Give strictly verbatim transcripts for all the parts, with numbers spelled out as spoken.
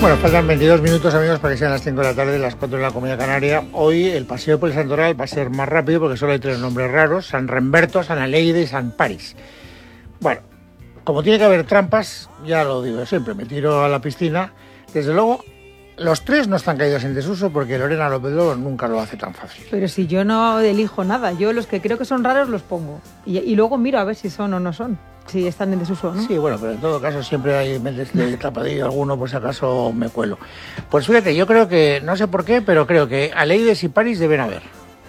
Bueno, faltan veintidós minutos, amigos, para que sean las cinco de la tarde, las cuatro de la Comunidad Canaria. Hoy el paseo por el Santoral va a ser más rápido porque solo hay tres nombres raros: San Remberto, San Aleide y San París. Bueno, como tiene que haber trampas, ya lo digo siempre, me tiro a la piscina. Desde luego, los tres no están caídos en desuso porque Lorena López Lobo nunca lo hace tan fácil. Pero si yo no elijo nada, yo los que creo que son raros los pongo. Y, y luego miro a ver si son o no son. Si están en desuso, ¿no? Sí, bueno, pero en todo caso siempre hay meses de tapadillo alguno, por si acaso me cuelo. Pues fíjate, yo creo que, no sé por qué, pero creo que Aleides y París deben haber.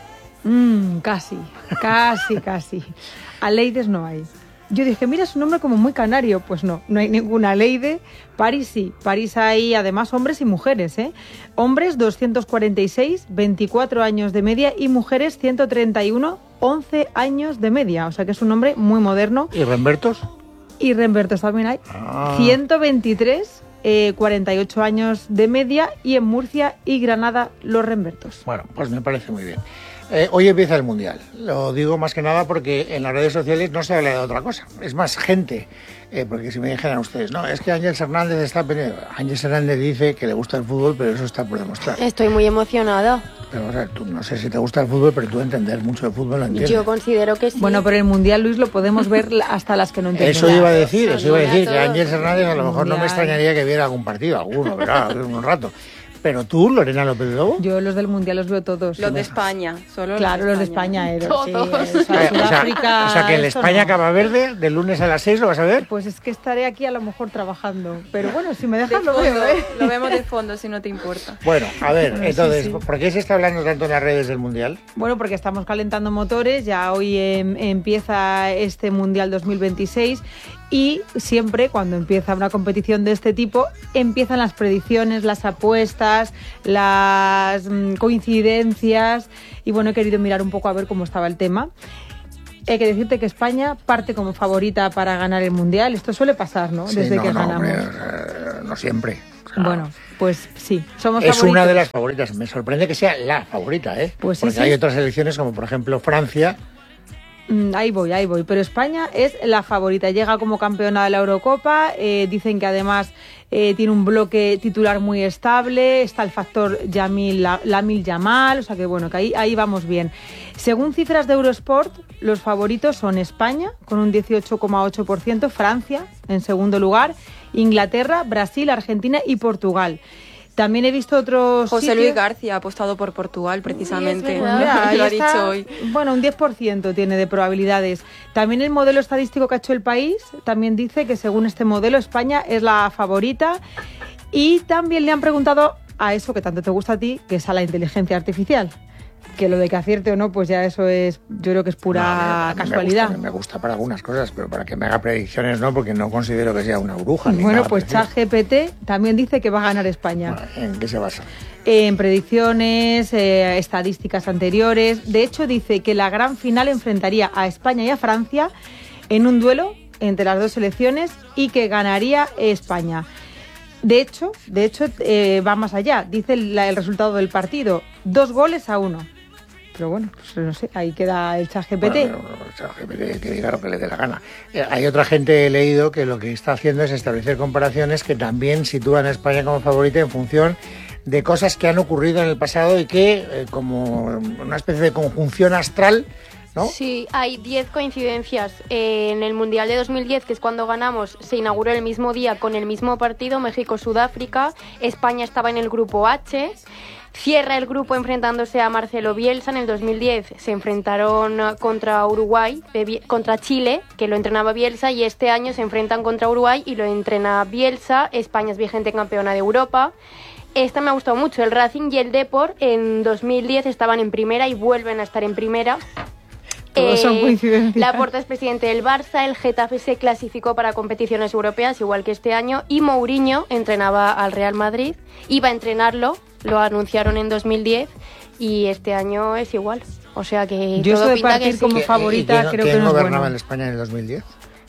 Mmm, casi, casi, casi. Aleides no hay. Yo dije, mira, es un nombre como muy canario. Pues no, no hay ninguna Aleide. París sí. París hay además hombres y mujeres, ¿eh? Hombres doscientos cuarenta y seis, veinticuatro años de media, y mujeres ciento treinta y uno, once años de media. O sea que es un nombre muy moderno. ¿Y Rembertos? Y Rembertos también hay. Ah. ciento veintitrés, eh, cuarenta y ocho años de media, y en Murcia y Granada los Rembertos. Bueno, pues me parece muy bien. Eh, hoy empieza el Mundial. Lo digo más que nada porque en las redes sociales no se habla de otra cosa. Es más, gente, eh, porque si me dijeran ustedes, no, es que Ángel Hernández está pendiente. Ángel Hernández dice que le gusta el fútbol, pero eso está por demostrar. Estoy muy emocionada. Pero, o sea, tú no sé si te gusta el fútbol, pero tú entender mucho de fútbol lo entiendes. Yo considero que sí. Bueno, pero el Mundial, Luis, lo podemos ver hasta las que no entendemos. Eso iba a decir, eso iba a decir, que Ángel Hernández a lo mejor Mundial. No me extrañaría que viera algún partido, alguno, ¿verdad? Un rato. Pero tú, Lorena López Lobo. Yo los del Mundial los veo todos. Los de España, solo Claro, los de España. Los de España, Todos. sí, o sea, O sea, Sudáfrica, o sea, que el esto España no. Cabo Verde, del lunes a las seis, ¿lo vas a ver? Pues es que estaré aquí a lo mejor trabajando. Pero bueno, si me De dejas lo fondo, veo, ¿eh? Lo vemos de fondo, si no te importa. Bueno, a ver, Bueno, sí, entonces, sí. ¿por qué se está hablando tanto en las redes del Mundial? Bueno, porque estamos calentando motores, ya hoy em, empieza este Mundial dos mil veintiséis y siempre cuando empieza una competición de este tipo empiezan las predicciones, las apuestas, las mm, coincidencias, y bueno, he querido mirar un poco a ver cómo estaba el tema. Hay que decirte que España parte como favorita para ganar el Mundial. Esto suele pasar, ¿no? Sí, Desde no, que no, ganamos. hombre, eh, no siempre. O sea, Bueno, pues sí, somos es favoritos. una de las favoritas. Me sorprende que sea la favorita, ¿eh? Pues sí, Porque sí. hay otras selecciones como por ejemplo Francia. Mm, Ahí voy, ahí voy. Pero España es la favorita. Llega como campeona de la Eurocopa. Eh, dicen que además eh, tiene un bloque titular muy estable. Está el factor Yamil, la, Lamil Yamal. O sea que bueno, que ahí, ahí vamos bien. Según cifras de Eurosport, los favoritos son España, con un dieciocho coma ocho por ciento, Francia, en segundo lugar, Inglaterra, Brasil, Argentina y Portugal. También he visto otros José sitios... Luis García ha apostado por Portugal, precisamente. Pues mira, ahí lo ha está. dicho hoy. Bueno, un diez por ciento tiene de probabilidades. También el modelo estadístico que ha hecho el país también dice que según este modelo España es la favorita. Y también le han preguntado a eso que tanto te gusta a ti, que es a la inteligencia artificial. Que lo de que acierte o no, pues ya eso es, yo creo que es pura No, a mí- a mí casualidad. Me gusta, me gusta para algunas cosas, pero para que me haga predicciones no, porque no considero que sea una bruja. Ni Bueno, nada pues parecido. ChatGPT también dice que va a ganar España. Bueno, ¿en qué se basa? En predicciones, eh, estadísticas anteriores. De hecho, dice que la gran final enfrentaría a España y a Francia en un duelo entre las dos selecciones y que ganaría España. De hecho, de hecho eh, va más allá. Dice el, el resultado del partido: dos goles a uno. Pero bueno, pues no sé, ahí queda el ChatGPT. Bueno, pero el ChatGPT que diga lo que le dé la gana. Eh, hay otra gente, he leído, que lo que está haciendo es establecer comparaciones que también sitúan a España como favorita en función de cosas que han ocurrido en el pasado y que, eh, como una especie de conjunción astral, ¿no? Sí, hay diez coincidencias. Eh, en el Mundial de dos mil diez, que es cuando ganamos, se inauguró el mismo día con el mismo partido, México-Sudáfrica. España estaba en el grupo H. Cierra el grupo enfrentándose a Marcelo Bielsa. En el dos mil diez se enfrentaron contra Uruguay, de, contra Chile, que lo entrenaba Bielsa, y este año se enfrentan contra Uruguay y lo entrena Bielsa. España es vigente campeona de Europa. Esta me ha gustado mucho. El Racing y el Depor en dos mil diez estaban en primera y vuelven a estar en primera. Todos son coincidencias. Laporta es presidente del Barça, el Getafe se clasificó para competiciones europeas, igual que este año, y Mourinho entrenaba al Real Madrid, iba a entrenarlo, lo anunciaron en dos mil diez, y este año es igual. O sea que Yo todo eso de pinta partir que sí. como ¿Qui- favorita y quién- creo quién que no es gobernaba bueno. en España en el dos mil diez?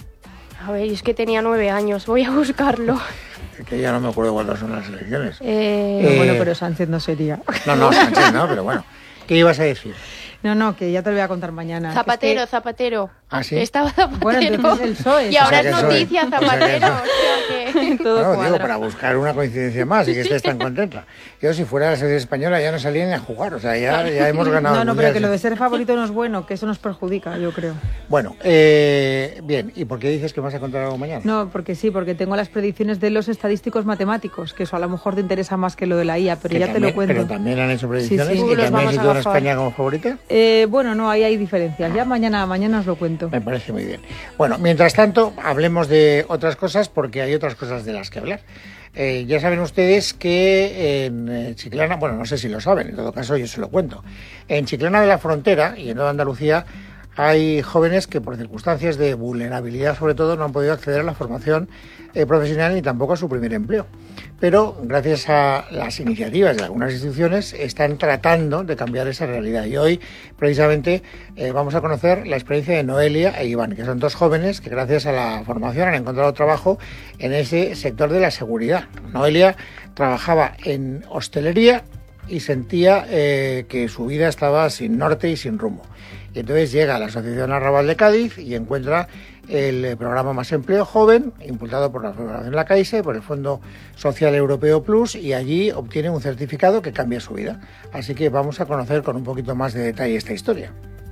A ver, es que tenía nueve años, voy a buscarlo. Que ya no me acuerdo cuántas son las elecciones. Eh, Pero bueno, Eh, pero Sánchez no sería. No, no, Sánchez, no, pero bueno. ¿Qué ibas a decir? No, no, que ya te lo voy a contar mañana. Zapatero, Es que- Zapatero. ¿Ah, sí? Estaba Zapatero. Bueno, entonces el P S O E. Y ahora O sea es que soy- noticia o sea que Zapatero. soy- O sea que... Todo No, digo, cuadra. para buscar una coincidencia más y que estés tan contenta. Yo, si fuera la selección española, ya no salía ni a jugar. O sea, ya, ya hemos ganado. No, el no, pero Mundial. que lo de ser favorito no es bueno, que eso nos perjudica, yo creo. Bueno, eh, bien. ¿Y por qué dices que vas a contar algo mañana? No, porque sí, porque tengo las predicciones de los estadísticos matemáticos, que eso a lo mejor te interesa más que lo de la I A, pero Que ya también- te lo cuento. Pero también han hecho predicciones Sí, sí. y Los también vamos a sitúan a agafar. España como favorita. Eh, bueno, no, ahí hay diferencias. Ya mañana, mañana os lo cuento. Me parece muy bien. Bueno, mientras tanto, hablemos de otras cosas porque hay otras cosas de las que hablar. Eh, ya saben ustedes que en eh, Chiclana, bueno, no sé si lo saben, en todo caso yo se lo cuento. En Chiclana de la Frontera y en toda Andalucía hay jóvenes que por circunstancias de vulnerabilidad sobre todo no han podido acceder a la formación eh, profesional ni tampoco a su primer empleo. Pero gracias a las iniciativas de algunas instituciones están tratando de cambiar esa realidad. Y hoy precisamente eh, vamos a conocer la experiencia de Noelia e Iván, que son dos jóvenes que gracias a la formación han encontrado trabajo en ese sector de la seguridad. Noelia trabajaba en hostelería y sentía eh, que su vida estaba sin norte y sin rumbo. Y entonces llega a la Asociación Arrabal de Cádiz y encuentra el eh, programa Más Empleo Joven, impulsado por la Federación La Caixa, por el Fondo Social Europeo Plus, y allí obtiene un certificado que cambia su vida. Así que vamos a conocer con un poquito más de detalle esta historia.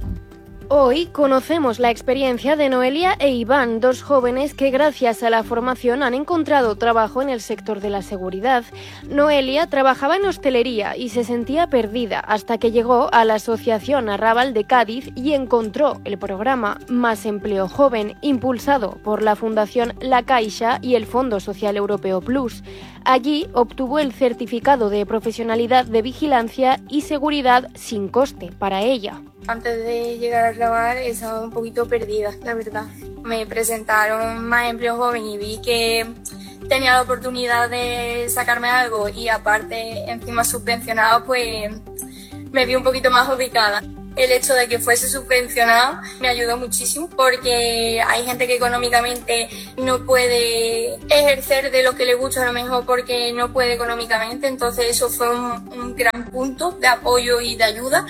Hoy conocemos la experiencia de Noelia e Iván, dos jóvenes que gracias a la formación han encontrado trabajo en el sector de la seguridad. Noelia trabajaba en hostelería y se sentía perdida hasta que llegó a la Asociación Arrabal de Cádiz y encontró el programa Más Empleo Joven, impulsado por la Fundación La Caixa y el Fondo Social Europeo Plus. Allí obtuvo el certificado de profesionalidad de vigilancia y seguridad sin coste para ella. Antes de llegar a trabajar estaba un poquito perdida, la verdad. Me presentaron Más Empleo Joven y vi que tenía la oportunidad de sacarme algo y aparte encima subvencionado, pues me vi un poquito más ubicada. El hecho de que fuese subvencionado me ayudó muchísimo porque hay gente que económicamente no puede ejercer de lo que le gusta a lo mejor porque no puede económicamente, entonces eso fue un, un gran punto de apoyo y de ayuda.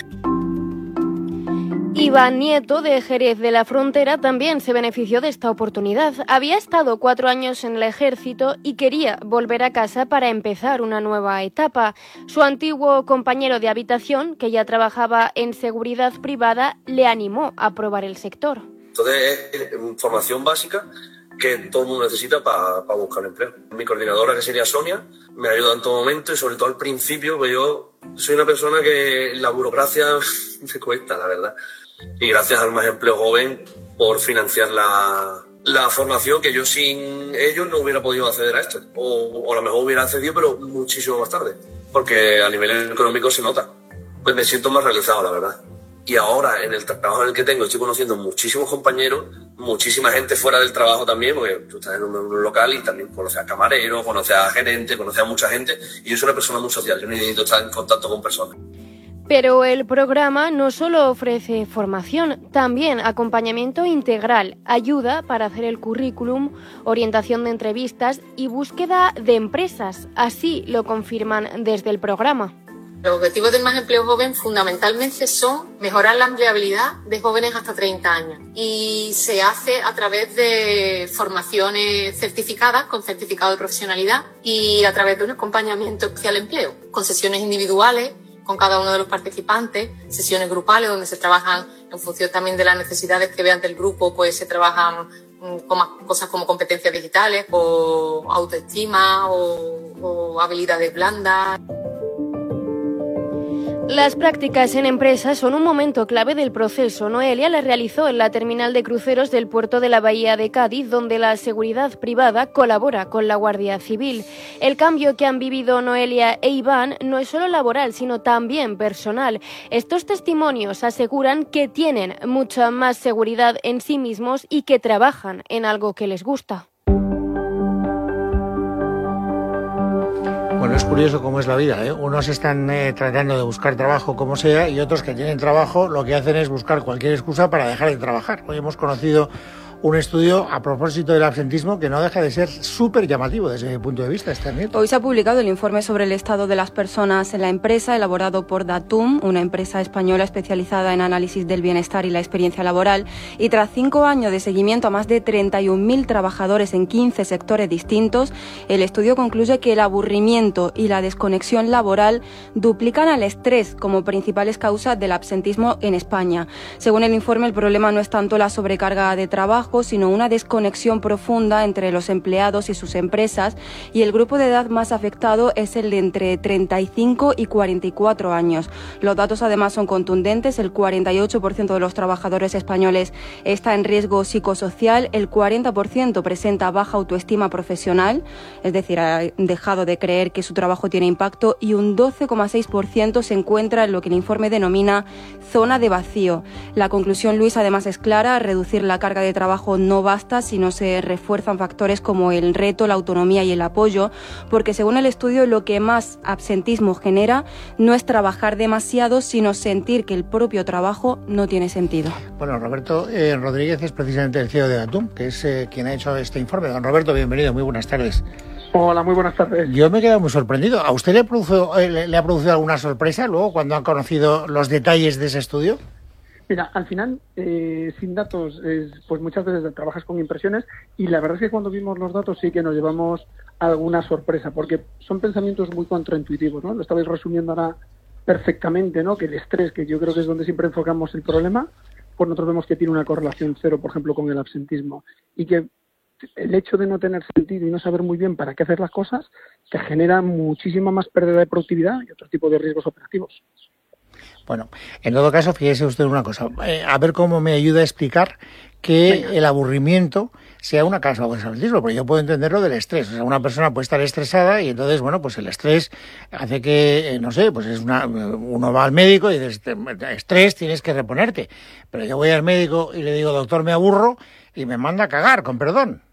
Iván Nieto, de Jerez de la Frontera, también se benefició de esta oportunidad. Había estado cuatro años en el ejército y quería volver a casa para empezar una nueva etapa. Su antiguo compañero de habitación, que ya trabajaba en seguridad privada, le animó a probar el sector. Entonces es formación básica que todo el mundo necesita para pa buscar empleo. Mi coordinadora, que sería Sonia, me ayuda en todo momento y sobre todo al principio, porque yo soy una persona que la burocracia me cuesta, la verdad. Y gracias al Más Empleo Joven por financiar la, la formación, que yo sin ellos no hubiera podido acceder a esto. O, o a lo mejor hubiera accedido, pero muchísimo más tarde. Porque a nivel económico se nota. Pues me siento más realizado, la verdad. Y ahora, en el trabajo en el que tengo, estoy conociendo muchísimos compañeros, muchísima gente fuera del trabajo también, porque tú estás en un, un local y también conoces a camareros, conoces a gerente, conoces a mucha gente. Y yo soy una persona muy social, yo necesito estar en contacto con personas. Pero el programa no solo ofrece formación, también acompañamiento integral, ayuda para hacer el currículum, orientación de entrevistas y búsqueda de empresas. Así lo confirman desde el programa. Los objetivos del Más Empleo Joven fundamentalmente son mejorar la empleabilidad de jóvenes hasta treinta años y se hace a través de formaciones certificadas con certificado de profesionalidad y a través de un acompañamiento especial empleo, con sesiones individuales con cada uno de los participantes, sesiones grupales donde se trabajan en función también de las necesidades que vean del grupo, pues se trabajan con más cosas como competencias digitales o autoestima o, o habilidades blandas. Las prácticas en empresas son un momento clave del proceso. Noelia las realizó en la terminal de cruceros del puerto de la Bahía de Cádiz, donde la seguridad privada colabora con la Guardia Civil. El cambio que han vivido Noelia e Iván no es solo laboral, sino también personal. Estos testimonios aseguran que tienen mucha más seguridad en sí mismos y que trabajan en algo que les gusta. Bueno, es curioso cómo es la vida, ¿eh? Unos están eh, tratando de buscar trabajo como sea y otros que tienen trabajo lo que hacen es buscar cualquier excusa para dejar de trabajar. Hoy hemos conocido un estudio a propósito del absentismo que no deja de ser súper llamativo desde mi punto de vista, Esther Nieto. Hoy se ha publicado el informe sobre el estado de las personas en la empresa, elaborado por Datum, una empresa española especializada en análisis del bienestar y la experiencia laboral, y tras cinco años de seguimiento a más de treinta y un mil trabajadores en quince sectores distintos, el estudio concluye que el aburrimiento y la desconexión laboral duplican al estrés como principales causas del absentismo en España. Según el informe, el problema no es tanto la sobrecarga de trabajo, sino una desconexión profunda entre los empleados y sus empresas, y el grupo de edad más afectado es el de entre treinta y cinco y cuarenta y cuatro años. Los datos además son contundentes: el cuarenta y ocho por ciento de los trabajadores españoles está en riesgo psicosocial, el cuarenta por ciento presenta baja autoestima profesional, es decir, ha dejado de creer que su trabajo tiene impacto, y un doce coma seis por ciento se encuentra en lo que el informe denomina zona de vacío. La conclusión, Luis, además es clara: reducir la carga de trabajo no basta si no se refuerzan factores como el reto, la autonomía y el apoyo, porque según el estudio lo que más absentismo genera no es trabajar demasiado, sino sentir que el propio trabajo no tiene sentido. Bueno, Roberto eh, Rodríguez es precisamente el C E O de Datum, que es eh, quien ha hecho este informe. Don Roberto, bienvenido, muy buenas tardes. Hola, muy buenas tardes. Yo me he quedado muy sorprendido. ¿A usted le, produjo, eh, le, le ha producido alguna sorpresa luego cuando han conocido los detalles de ese estudio? Mira, al final, eh, sin datos, es, pues muchas veces trabajas con impresiones, y la verdad es que cuando vimos los datos sí que nos llevamos alguna sorpresa, porque son pensamientos muy contraintuitivos, ¿no? Lo estabais resumiendo ahora perfectamente, ¿no? Que el estrés, que yo creo que es donde siempre enfocamos el problema, pues nosotros vemos que tiene una correlación cero, por ejemplo, con el absentismo, y que el hecho de no tener sentido y no saber muy bien para qué hacer las cosas te genera muchísima más pérdida de productividad y otro tipo de riesgos operativos. Bueno, en todo caso, fíjese usted una cosa, eh, a ver cómo me ayuda a explicar que Venga. el aburrimiento sea una causa del absentismo, porque yo puedo entender lo del estrés. O sea, una persona puede estar estresada y entonces, bueno, pues el estrés hace que, eh, no sé, pues es una, uno va al médico y dice, estrés, tienes que reponerte. Pero yo voy al médico y le digo, doctor, me aburro, y me manda a cagar, con perdón.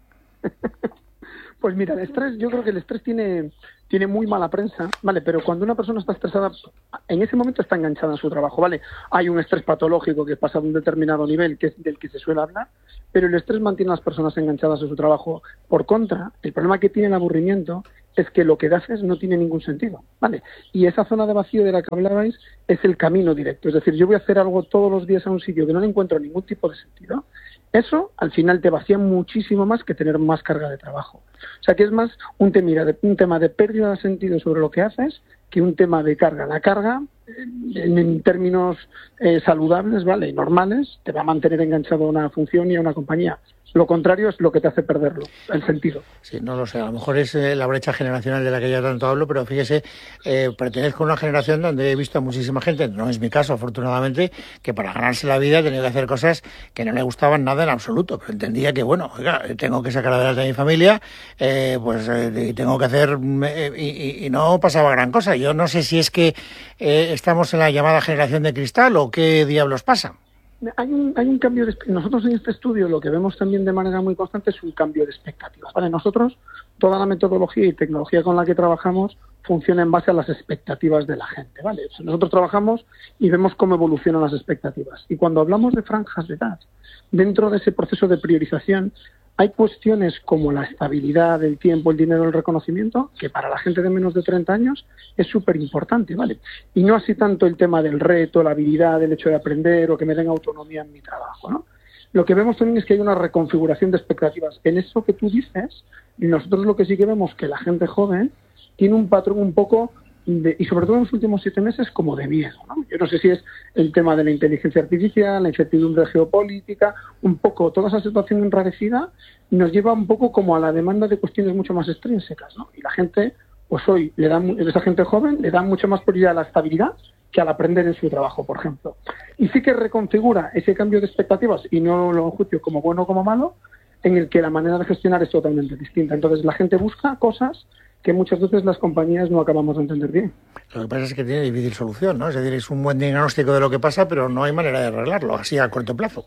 Pues mira, el estrés, yo creo que el estrés tiene... tiene muy mala prensa, ¿vale? Pero cuando una persona está estresada, en ese momento está enganchada en su trabajo, ¿vale? Hay un estrés patológico que pasa de un determinado nivel, que es del que se suele hablar, pero el estrés mantiene a las personas enganchadas en su trabajo. Por contra, el problema que tiene el aburrimiento es que lo que haces no tiene ningún sentido, ¿vale? Y esa zona de vacío de la que hablabais es el camino directo. Es decir, yo voy a hacer algo todos los días a un sitio que no le encuentro ningún tipo de sentido. Eso, al final, te vacía muchísimo más que tener más carga de trabajo. O sea, que es más un tema de, un tema de pérdida de sentido sobre lo que haces que un tema de carga. La carga, en, en términos eh, saludables, ¿vale?, y normales, te va a mantener enganchado a una función y a una compañía. Lo contrario es lo que te hace perderlo, el sentido. Sí, no lo sé, a lo mejor es eh, la brecha generacional de la que yo tanto hablo, pero fíjese, eh, pertenezco a una generación donde he visto a muchísima gente, no es mi caso afortunadamente, que para ganarse la vida tenía que hacer cosas que no le gustaban nada en absoluto, pero entendía que, bueno, oiga, tengo que sacar adelante a mi familia, eh, pues eh, tengo que hacer, eh, y, y no pasaba gran cosa. Yo no sé si es que eh, estamos en la llamada generación de cristal o qué diablos pasa. Hay un, hay un cambio de... Nosotros en este estudio lo que vemos también de manera muy constante es un cambio de expectativas, ¿vale? Nosotros, toda la metodología y tecnología con la que trabajamos funciona en base a las expectativas de la gente, ¿vale? O sea, nosotros trabajamos y vemos cómo evolucionan las expectativas. Y cuando hablamos de franjas de edad, dentro de ese proceso de priorización, hay cuestiones como la estabilidad, el tiempo, el dinero, el reconocimiento, que para la gente de menos de treinta años es súper importante, ¿vale? Y no así tanto el tema del reto, la habilidad, el hecho de aprender o que me den autonomía en mi trabajo, ¿no? Lo que vemos también es que hay una reconfiguración de expectativas. En eso que tú dices, nosotros lo que sí que vemos que la gente joven tiene un patrón un poco... De, y sobre todo en los últimos siete meses, como de miedo, ¿no? Yo no sé si es el tema de la inteligencia artificial, la incertidumbre geopolítica, un poco toda esa situación enrarecida nos lleva un poco como a la demanda de cuestiones mucho más extrínsecas, ¿no? Y la gente, pues hoy, le da, esa gente joven le da mucho más prioridad a la estabilidad que al aprender en su trabajo, por ejemplo. Y sí que reconfigura ese cambio de expectativas, y no lo juicio como bueno o como malo, en el que la manera de gestionar es totalmente distinta. Entonces la gente busca cosas que muchas veces las compañías no acabamos de entender bien. Lo que pasa es que tiene difícil solución, ¿no? Es decir, es un buen diagnóstico de lo que pasa, pero no hay manera de arreglarlo, así a corto plazo.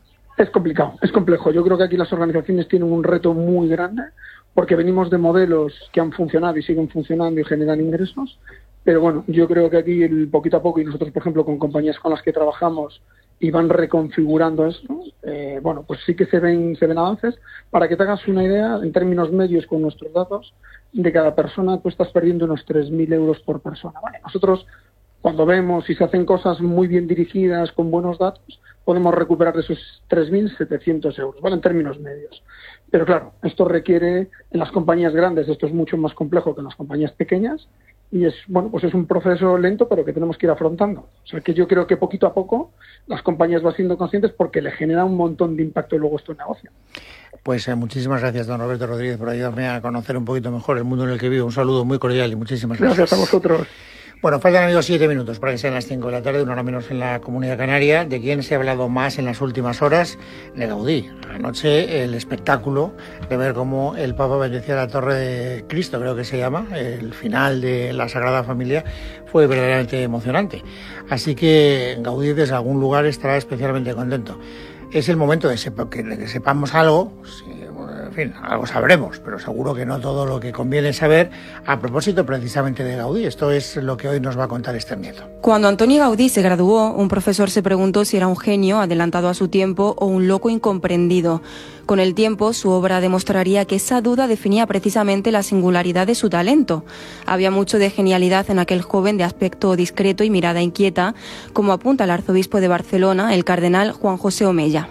Es complicado, es complejo. Yo creo que aquí las organizaciones tienen un reto muy grande, porque venimos de modelos que han funcionado y siguen funcionando y generan ingresos, pero bueno, yo creo que aquí el poquito a poco, y nosotros, por ejemplo, con compañías con las que trabajamos y van reconfigurando esto, eh, bueno, pues sí que se ven, se ven avances. Para que te hagas una idea, en términos medios con nuestros datos, de cada persona tú estás perdiendo unos tres mil euros por persona. Vale, nosotros cuando vemos si se hacen cosas muy bien dirigidas, con buenos datos, podemos recuperar esos tres mil setecientos euros, ¿vale? En términos medios. Pero claro, esto requiere, en las compañías grandes esto es mucho más complejo que en las compañías pequeñas, y es, bueno, pues es un proceso lento, pero que tenemos que ir afrontando. O sea, que yo creo que poquito a poco las compañías van siendo conscientes porque le genera un montón de impacto luego esto en negocio. Pues eh, muchísimas gracias, don Roberto Rodríguez, por ayudarme a conocer un poquito mejor el mundo en el que vivo. Un saludo muy cordial y muchísimas gracias. Gracias a vosotros. Bueno, faltan, amigos, siete minutos para que sean las cinco de la tarde, una hora menos en la Comunidad Canaria. ¿De quién se ha hablado más en las últimas horas? De Gaudí. Anoche el espectáculo de ver cómo el Papa bendecía la Torre de Cristo, creo que se llama, el final de la Sagrada Familia, fue verdaderamente emocionante. Así que Gaudí desde algún lugar estará especialmente contento. Es el momento de, sep- que, de que sepamos algo, sí, en fin, algo sabremos, pero seguro que no todo lo que conviene saber a propósito precisamente de Gaudí. Esto es lo que hoy nos va a contar Esther Nieto. Cuando Antoni Gaudí se graduó, un profesor se preguntó si era un genio adelantado a su tiempo o un loco incomprendido. Con el tiempo, su obra demostraría que esa duda definía precisamente la singularidad de su talento. Había mucho de genialidad en aquel joven de aspecto discreto y mirada inquieta, como apunta el arzobispo de Barcelona, el cardenal Juan José Omella.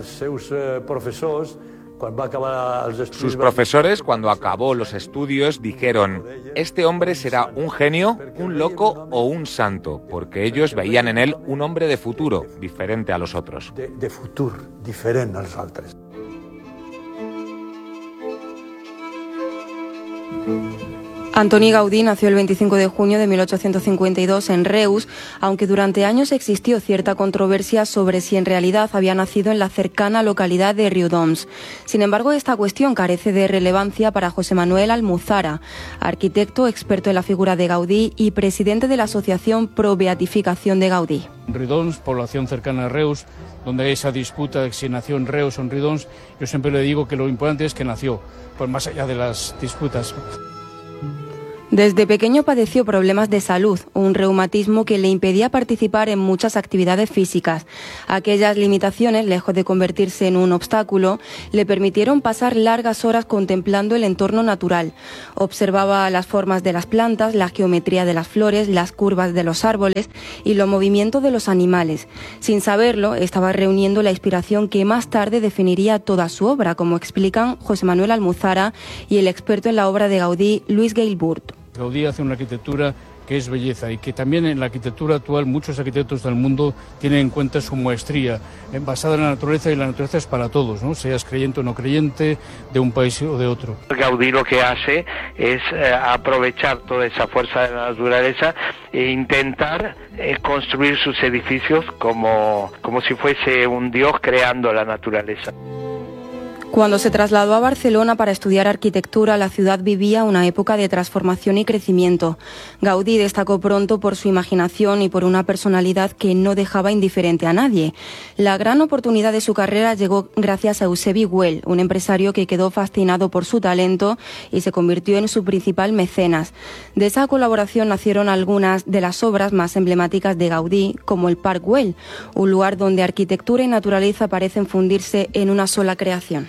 Sus profesores, cuando acabó los estudios, dijeron: este hombre será un genio, un loco o un santo, porque ellos veían en él un hombre de futuro, diferente a los otros. De, de futur, diferente a los otros. Antoni Gaudí nació el veinticinco de junio de mil ochocientos cincuenta y dos en Reus, aunque durante años existió cierta controversia sobre si en realidad había nacido en la cercana localidad de Riudoms. Sin embargo, esta cuestión carece de relevancia para José Manuel Almuzara, arquitecto experto en la figura de Gaudí y presidente de la Asociación Pro Beatificación de Gaudí. Riudoms, población cercana a Reus, donde hay esa disputa de si nació en Reus o en Riudoms, yo siempre le digo que lo importante es que nació, pues más allá de las disputas. Desde pequeño padeció problemas de salud, un reumatismo que le impedía participar en muchas actividades físicas. Aquellas limitaciones, lejos de convertirse en un obstáculo, le permitieron pasar largas horas contemplando el entorno natural. Observaba las formas de las plantas, la geometría de las flores, las curvas de los árboles y los movimientos de los animales. Sin saberlo, estaba reuniendo la inspiración que más tarde definiría toda su obra, como explican José Manuel Almuzara y el experto en la obra de Gaudí, Luis Gailburt. Gaudí hace una arquitectura que es belleza y que también en la arquitectura actual muchos arquitectos del mundo tienen en cuenta su maestría basada en la naturaleza, y la naturaleza es para todos, ¿no? Seas creyente o no creyente, de un país o de otro. Gaudí lo que hace es eh, aprovechar toda esa fuerza de la naturaleza e intentar eh, construir sus edificios como, como si fuese un dios creando la naturaleza. Cuando se trasladó a Barcelona para estudiar arquitectura, la ciudad vivía una época de transformación y crecimiento. Gaudí destacó pronto por su imaginación y por una personalidad que no dejaba indiferente a nadie. La gran oportunidad de su carrera llegó gracias a Eusebi Güell, un empresario que quedó fascinado por su talento y se convirtió en su principal mecenas. De esa colaboración nacieron algunas de las obras más emblemáticas de Gaudí, como el Parc Güell, un lugar donde arquitectura y naturaleza parecen fundirse en una sola creación.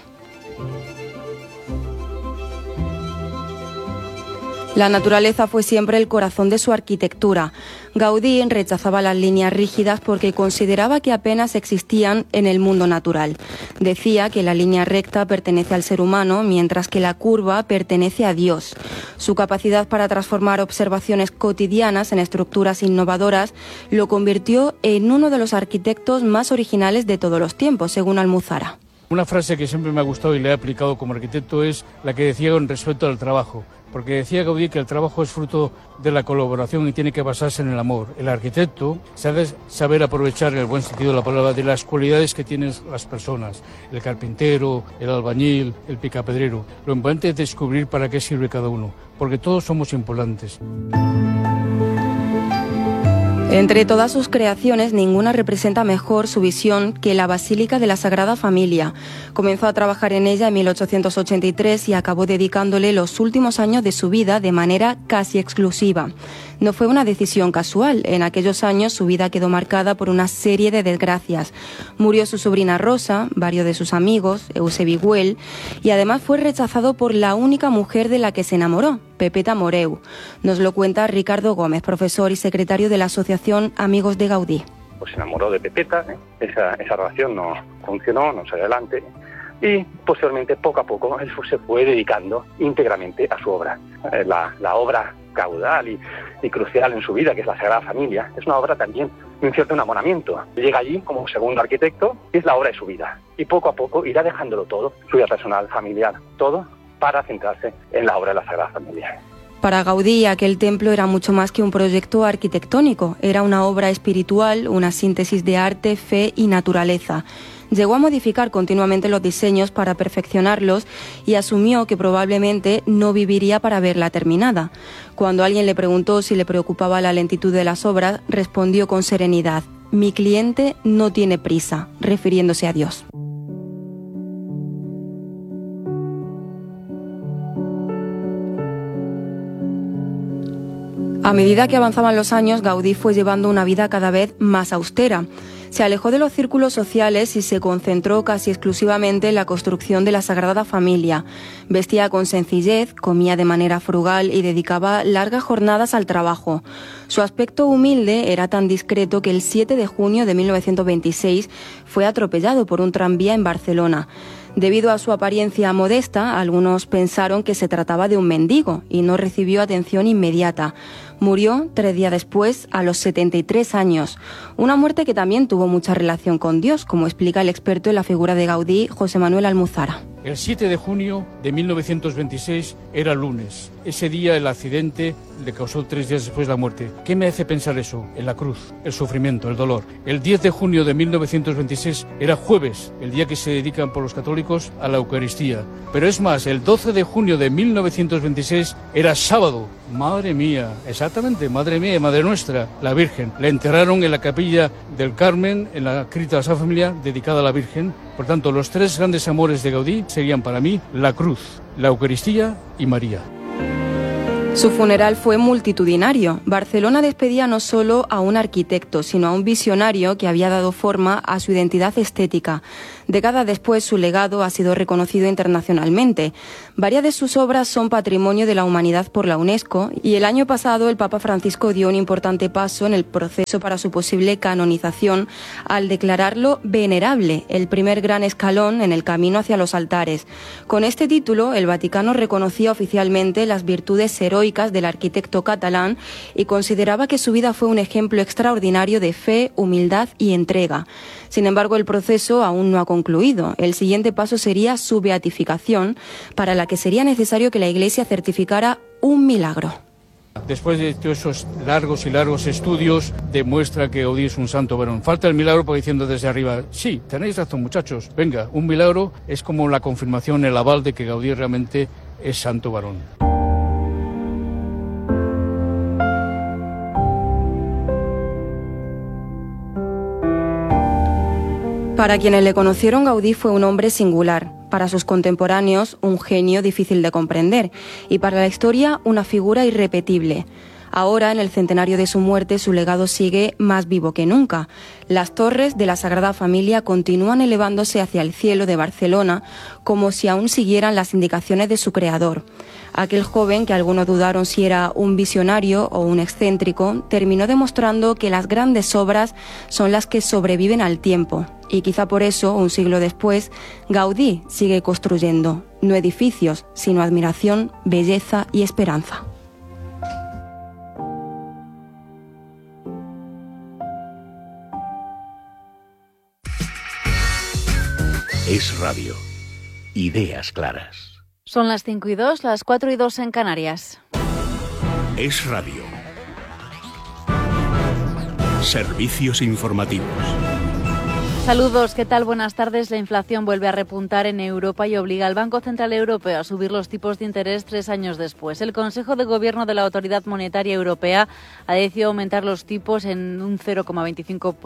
La naturaleza fue siempre el corazón de su arquitectura. Gaudí rechazaba las líneas rígidas porque consideraba que apenas existían en el mundo natural. Decía que la línea recta pertenece al ser humano, mientras que la curva pertenece a Dios. Su capacidad para transformar observaciones cotidianas en estructuras innovadoras lo convirtió en uno de los arquitectos más originales de todos los tiempos, según Almuzara. Una frase que siempre me ha gustado y le he aplicado como arquitecto es la que decía con respecto al trabajo. Porque decía Gaudí que el trabajo es fruto de la colaboración y tiene que basarse en el amor. El arquitecto sabe saber aprovechar, en el buen sentido de la palabra, de las cualidades que tienen las personas. El carpintero, el albañil, el picapedrero. Lo importante es descubrir para qué sirve cada uno, porque todos somos importantes. Entre todas sus creaciones, ninguna representa mejor su visión que la Basílica de la Sagrada Familia. Comenzó a trabajar en ella en mil ochocientos ochenta y tres y acabó dedicándole los últimos años de su vida de manera casi exclusiva. No fue una decisión casual. En aquellos años su vida quedó marcada por una serie de desgracias. Murió su sobrina Rosa, varios de sus amigos, Eusebi Güell, y además fue rechazado por la única mujer de la que se enamoró, Pepeta Moreu. Nos lo cuenta Ricardo Gómez, profesor y secretario de la Asociación Amigos de Gaudí. Pues se enamoró de Pepeta, ¿eh? esa, esa relación no funcionó, no salió adelante, y posteriormente, poco a poco, él se fue dedicando íntegramente a su obra. Eh, la, la obra caudal y, y crucial en su vida, que es la Sagrada Familia, es una obra también de un cierto enamoramiento. Llega allí como segundo arquitecto, y es la obra de su vida, y poco a poco irá dejándolo todo, su vida personal, familiar, todo, para centrarse en la obra de la Sagrada Familia. Para Gaudí, aquel templo era mucho más que un proyecto arquitectónico, era una obra espiritual, una síntesis de arte, fe y naturaleza. Llegó a modificar continuamente los diseños para perfeccionarlos y asumió que probablemente no viviría para verla terminada. Cuando alguien le preguntó si le preocupaba la lentitud de las obras, respondió con serenidad: «Mi cliente no tiene prisa», refiriéndose a Dios. A medida que avanzaban los años, Gaudí fue llevando una vida cada vez más austera. Se alejó de los círculos sociales y se concentró casi exclusivamente en la construcción de la Sagrada Familia. Vestía con sencillez, comía de manera frugal y dedicaba largas jornadas al trabajo. Su aspecto humilde era tan discreto que el siete de junio de mil novecientos veintiséis fue atropellado por un tranvía en Barcelona. Debido a su apariencia modesta, algunos pensaron que se trataba de un mendigo y no recibió atención inmediata. Murió tres días después, a los setenta y tres años. Una muerte que también tuvo mucha relación con Dios, como explica el experto en la figura de Gaudí, José Manuel Almuzara. El siete de junio de mil novecientos veintiséis era lunes. Ese día el accidente le causó tres días después la muerte. ¿Qué me hace pensar eso? En la cruz, el sufrimiento, el dolor. El diez de junio de mil novecientos veintiséis era jueves, el día que se dedican por los católicos a la Eucaristía. Pero es más, el doce de junio de mil novecientos veintiséis era sábado. Madre mía, exactamente, madre mía, madre nuestra, la Virgen. La enterraron en la capilla del Carmen, en la cripta de la Sagrada Familia, dedicada a la Virgen. Por tanto, los tres grandes amores de Gaudí serían para mí la cruz, la Eucaristía y María. Su funeral fue multitudinario. Barcelona despedía no solo a un arquitecto, sino a un visionario que había dado forma a su identidad estética. Décadas después, su legado ha sido reconocido internacionalmente. Varias de sus obras son Patrimonio de la Humanidad por la UNESCO y el año pasado el Papa Francisco dio un importante paso en el proceso para su posible canonización al declararlo venerable, el primer gran escalón en el camino hacia los altares. Con este título, el Vaticano reconocía oficialmente las virtudes heroicas del arquitecto catalán y consideraba que su vida fue un ejemplo extraordinario de fe, humildad y entrega. Sin embargo, el proceso aún no ha concluido. El siguiente paso sería su beatificación, para la que sería necesario que la Iglesia certificara un milagro. Después de todos esos largos y largos estudios, demuestra que Gaudí es un santo varón. Falta el milagro porque diciendo desde arriba, sí, tenéis razón muchachos, venga, un milagro es como la confirmación, el aval de que Gaudí realmente es santo varón. Para quienes le conocieron, Gaudí fue un hombre singular. Para sus contemporáneos, un genio difícil de comprender. Y para la historia, una figura irrepetible. Ahora, en el centenario de su muerte, su legado sigue más vivo que nunca. Las torres de la Sagrada Familia continúan elevándose hacia el cielo de Barcelona como si aún siguieran las indicaciones de su creador. Aquel joven, que algunos dudaron si era un visionario o un excéntrico, terminó demostrando que las grandes obras son las que sobreviven al tiempo. Y quizá por eso, un siglo después, Gaudí sigue construyendo, no edificios, sino admiración, belleza y esperanza. Es Radio. Ideas claras. Son las cinco y dos, las cuatro y dos en Canarias. Es Radio. Servicios informativos. Saludos, ¿qué tal? Buenas tardes. La inflación vuelve a repuntar en Europa y obliga al Banco Central Europeo a subir los tipos de interés tres años después. El Consejo de Gobierno de la Autoridad Monetaria Europea ha decidido aumentar los tipos en un cero coma veinticinco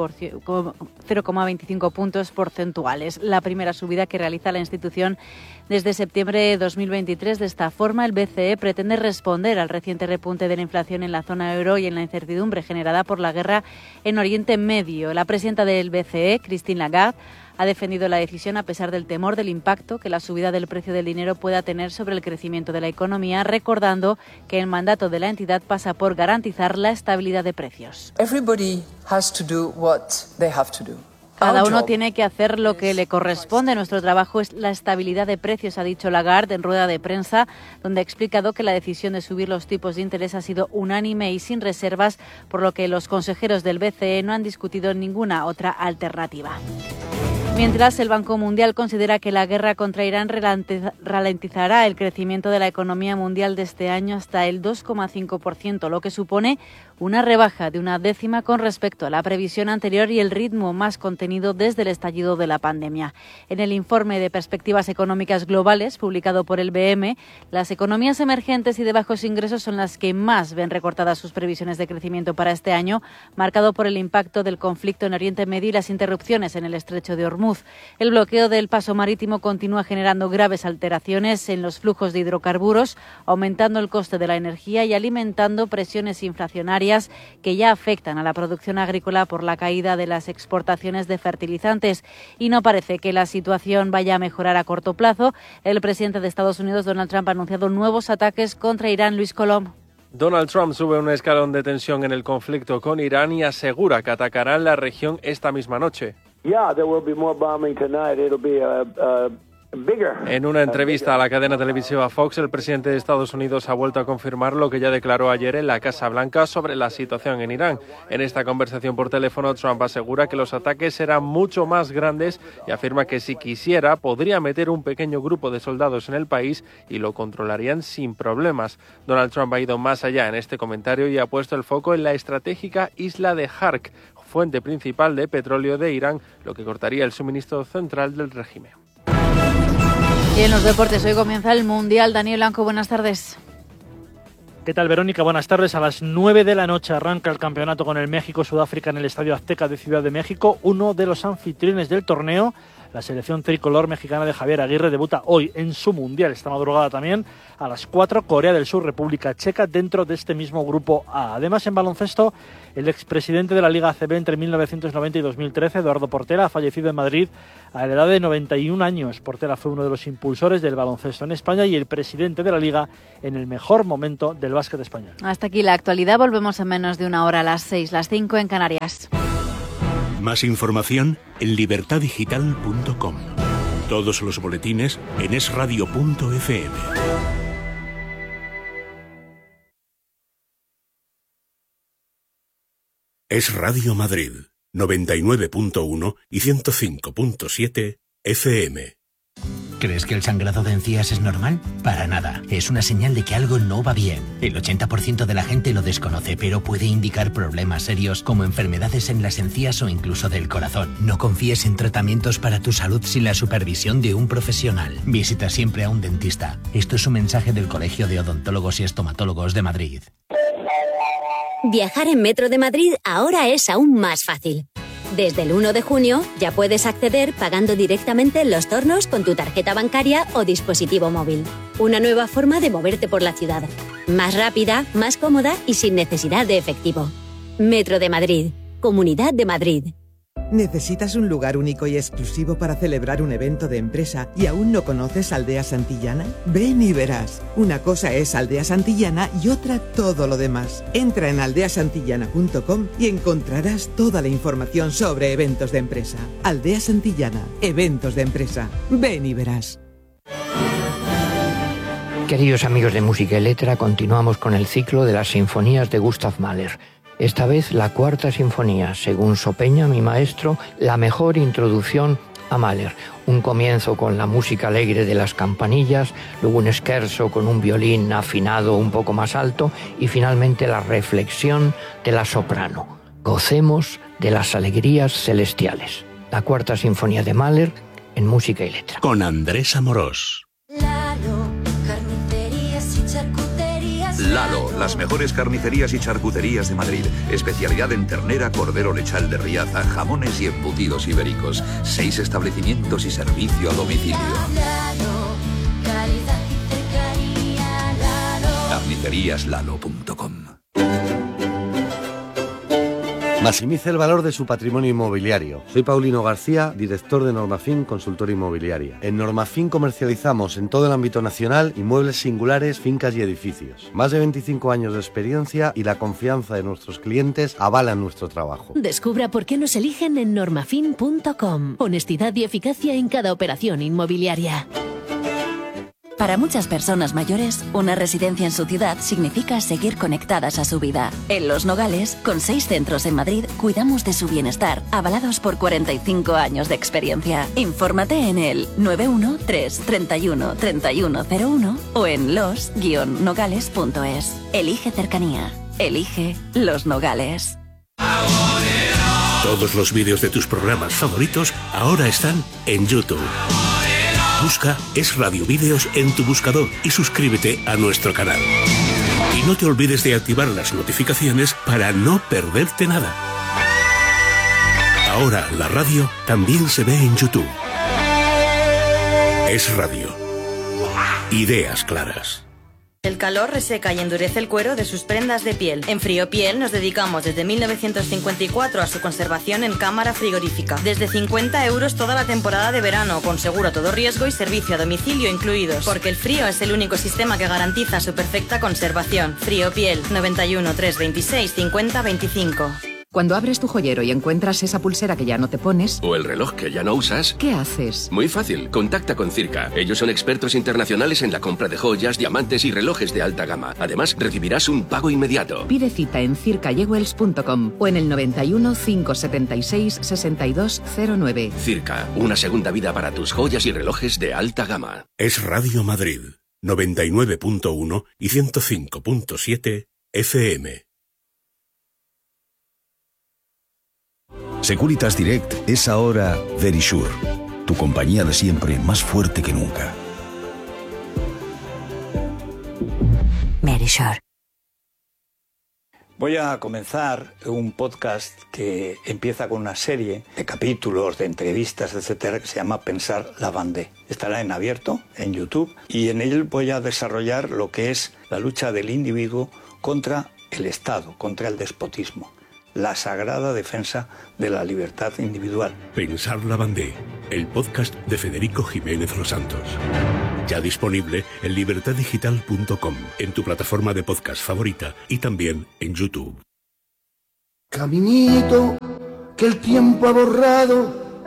puntos porcentuales. La primera subida que realiza la institución desde septiembre de dos mil veintitrés. De esta forma, el B C E pretende responder al reciente repunte de la inflación en la zona euro y en la incertidumbre generada por la guerra en Oriente Medio. La presidenta del B C E, Christine Lagarde, ha defendido la decisión a pesar del temor del impacto que la subida del precio del dinero pueda tener sobre el crecimiento de la economía, recordando que el mandato de la entidad pasa por garantizar la estabilidad de precios. Everybody has to do what they have to do. Cada uno tiene que hacer lo que le corresponde. Nuestro trabajo es la estabilidad de precios, ha dicho Lagarde en rueda de prensa, donde ha explicado que la decisión de subir los tipos de interés ha sido unánime y sin reservas, por lo que los consejeros del B C E no han discutido ninguna otra alternativa. Mientras, el Banco Mundial considera que la guerra contra Irán ralentizará el crecimiento de la economía mundial de este año hasta el dos coma cinco por ciento, lo que supone una rebaja de una décima con respecto a la previsión anterior y el ritmo más contenido desde el estallido de la pandemia. En el informe de perspectivas económicas globales publicado por el B M, las economías emergentes y de bajos ingresos son las que más ven recortadas sus previsiones de crecimiento para este año, marcado por el impacto del conflicto en Oriente Medio y las interrupciones en el estrecho de Hormuz. El bloqueo del paso marítimo continúa generando graves alteraciones en los flujos de hidrocarburos, aumentando el coste de la energía y alimentando presiones inflacionarias que ya afectan a la producción agrícola por la caída de las exportaciones de fertilizantes. Y no parece que la situación vaya a mejorar a corto plazo. El presidente de Estados Unidos, Donald Trump, ha anunciado nuevos ataques contra Irán. Luis Colom. Donald Trump sube un escalón de tensión en el conflicto con Irán y asegura que atacarán la región esta misma noche. Yeah, there will be more bombing tonight. It'll be a, a bigger. En una entrevista a la cadena televisiva Fox, el presidente de Estados Unidos ha vuelto a confirmar lo que ya declaró ayer en la Casa Blanca sobre la situación en Irán. En esta conversación por teléfono, Trump asegura que los ataques serán mucho más grandes y afirma que si quisiera podría meter un pequeño grupo de soldados en el país y lo controlarían sin problemas. Donald Trump ha ido más allá en este comentario y ha puesto el foco en la estratégica isla de Hark, fuente principal de petróleo de Irán, lo que cortaría el suministro central del régimen. Y en los deportes hoy comienza el Mundial. Daniel Blanco, buenas tardes. ¿Qué tal, Verónica? Buenas tardes. A las nueve de la noche arranca el campeonato con el México-Sudáfrica en el Estadio Azteca de Ciudad de México. Uno de los anfitriones del torneo, la selección tricolor mexicana de Javier Aguirre, debuta hoy en su Mundial. Esta madrugada también a las cuatro, Corea del Sur, República Checa, dentro de este mismo grupo A. Además, en baloncesto, el expresidente de la Liga A C B entre mil novecientos noventa y dos mil trece, Eduardo Portela, ha fallecido en Madrid a la edad de noventa y un años. Portela fue uno de los impulsores del baloncesto en España y el presidente de la Liga en el mejor momento del básquet español. Hasta aquí la actualidad. Volvemos en menos de una hora, a las seis, las cinco en Canarias. Más información en libertad digital punto com. Todos los boletines en es radio punto efe eme. Es Radio Madrid, noventa y nueve punto uno y ciento cinco punto siete efe eme. ¿Crees que el sangrado de encías es normal? Para nada. Es una señal de que algo no va bien. El ochenta por ciento de la gente lo desconoce, pero puede indicar problemas serios como enfermedades en las encías o incluso del corazón. No confíes en tratamientos para tu salud sin la supervisión de un profesional. Visita siempre a un dentista. Esto es un mensaje del Colegio de Odontólogos y Estomatólogos de Madrid. Viajar en Metro de Madrid ahora es aún más fácil. Desde el uno de junio ya puedes acceder pagando directamente en los tornos con tu tarjeta bancaria o dispositivo móvil. Una nueva forma de moverte por la ciudad. Más rápida, más cómoda y sin necesidad de efectivo. Metro de Madrid. Comunidad de Madrid. ¿Necesitas un lugar único y exclusivo para celebrar un evento de empresa y aún no conoces Aldea Santillana? Ven y verás. Una cosa es Aldea Santillana y otra todo lo demás. Entra en aldea santillana punto com y encontrarás toda la información sobre eventos de empresa. Aldea Santillana, eventos de empresa. Ven y verás. Queridos amigos de Música y Letra, continuamos con el ciclo de las sinfonías de Gustav Mahler. Esta vez la cuarta sinfonía, según Sopeña, mi maestro, la mejor introducción a Mahler. Un comienzo con la música alegre de las campanillas, luego un scherzo con un violín afinado un poco más alto y finalmente la reflexión de la soprano. Gocemos de las alegrías celestiales. la Cuarta Sinfonía de Mahler en música y letra. Con Andrés Amorós. Lalo, carnicerías y charcuterías. Lalo, las mejores carnicerías y charcuterías de Madrid. Especialidad en ternera, cordero lechal de Riaza, jamones y embutidos ibéricos. Seis establecimientos y servicio a domicilio. Lalo, calidad y cercanía. Lalo. carnicerías lalo punto com. Maximice el valor de su patrimonio inmobiliario. Soy Paulino García, director de Normafin Consultora Inmobiliaria. En Normafin comercializamos en todo el ámbito nacional inmuebles singulares, fincas y edificios. Más de veinticinco años de experiencia y la confianza de nuestros clientes avalan nuestro trabajo. Descubra por qué nos eligen en normafin punto com. Honestidad y eficacia en cada operación inmobiliaria. Para muchas personas mayores, una residencia en su ciudad significa seguir conectadas a su vida. En Los Nogales, con seis centros en Madrid, cuidamos de su bienestar, avalados por cuarenta y cinco años de experiencia. Infórmate en el nueve uno tres, treinta y uno, treinta y uno cero uno o en los guion nogales punto es. Elige cercanía. Elige Los Nogales. Todos los vídeos de tus programas favoritos ahora están en YouTube. Busca Es Radio Vídeos en tu buscador y suscríbete a nuestro canal. Y no te olvides de activar las notificaciones para no perderte nada. Ahora la radio también se ve en YouTube. Es Radio. Ideas claras. El calor reseca y endurece el cuero de sus prendas de piel. En Friopiel nos dedicamos desde mil novecientos cincuenta y cuatro a su conservación en cámara frigorífica. Desde cincuenta euros toda la temporada de verano, con seguro a todo riesgo y servicio a domicilio incluidos. Porque el frío es el único sistema que garantiza su perfecta conservación. Friopiel, noventa y uno, trescientos veintiséis, cincuenta veinticinco. Cuando abres tu joyero y encuentras esa pulsera que ya no te pones... O el reloj que ya no usas... ¿Qué haces? Muy fácil, contacta con Circa. Ellos son expertos internacionales en la compra de joyas, diamantes y relojes de alta gama. Además, recibirás un pago inmediato. Pide cita en circa jewels punto com o en el noventa y uno, cinco setenta y seis, sesenta y dos cero nueve. Circa, una segunda vida para tus joyas y relojes de alta gama. Es Radio Madrid, noventa y nueve punto uno y ciento cinco punto siete F M. Securitas Direct es ahora Verisure, tu compañía de siempre más fuerte que nunca. Verisure. Voy a comenzar un podcast que empieza con una serie de capítulos, de entrevistas, etcétera, que se llama Pensar la Vendée. Estará en abierto, en YouTube, y en él voy a desarrollar lo que es la lucha del individuo contra el Estado, contra el despotismo. La sagrada defensa de la libertad individual. Pensar la Vendée, el podcast de Federico Jiménez Los Santos. Ya disponible en libertad digital punto com, en tu plataforma de podcast favorita y también en YouTube. Caminito que el tiempo ha borrado